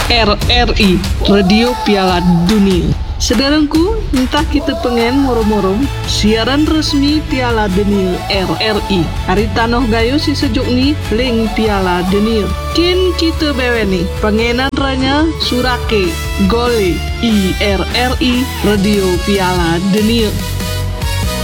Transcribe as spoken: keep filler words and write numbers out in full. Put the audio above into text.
R R I, Radio Piala Dunia. Saudaraku, entah kita pengen moro-moro siaran resmi Piala Dunia R R I. Hari tanoh gayo si sejuk ni link Piala Dunia. Kin kita beweni pengenan ranya surake gole I R R I Radio Piala Dunia.